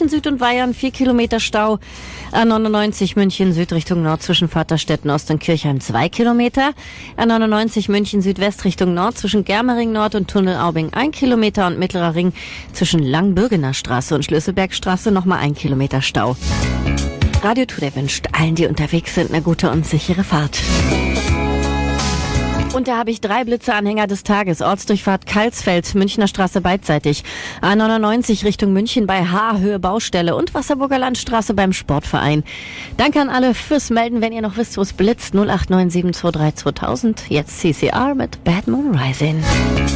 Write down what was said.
München Süd und Weyern 4 Kilometer Stau. A99 München Süd Richtung Nord zwischen Vaterstetten Ost und Kirchheim 2 Kilometer. A99 München Südwest Richtung Nord zwischen Germering Nord und Tunnel Aubing 1 Kilometer und Mittlerer Ring zwischen Langbürgener Straße und Schlüsselbergstraße nochmal 1 Kilometer Stau. Radio Today wünscht allen, die unterwegs sind, eine gute und sichere Fahrt. Und da habe ich 3 Blitzeanhänger des Tages. Ortsdurchfahrt Karlsfeld, Münchner Straße beidseitig. A99 Richtung München bei Höhe Baustelle und Wasserburger Landstraße beim Sportverein. Danke an alle fürs Melden, wenn ihr noch wisst, wo es blitzt. 089723 2000. Jetzt CCR mit Bad Moon Rising.